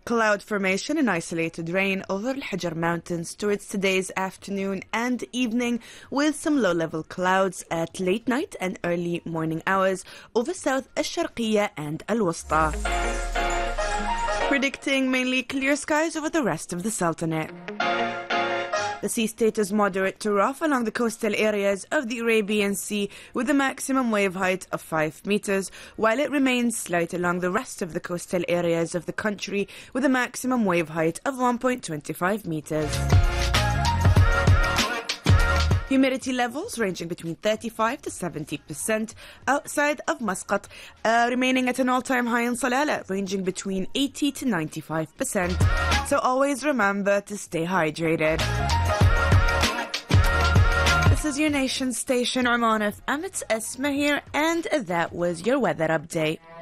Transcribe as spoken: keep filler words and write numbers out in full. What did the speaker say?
Cloud formation and isolated rain over Al Hajar Mountains towards today's afternoon and evening, with some low-level clouds at late night and early morning hours over South Al Sharqiyya and Al Wusta. Predicting mainly clear skies over the rest of the Sultanate. The sea state is moderate to rough along the coastal areas of the Arabian Sea with a maximum wave height of five meters, while it remains slight along the rest of the coastal areas of the country with a maximum wave height of one point two five meters. Humidity levels ranging between thirty-five to seventy percent outside of Muscat, uh, remaining at an all-time high in Salalah, ranging between eighty to ninety-five percent. So always remember to stay hydrated. This is your nation station, Oman F M. It's Esma here, and that was your weather update.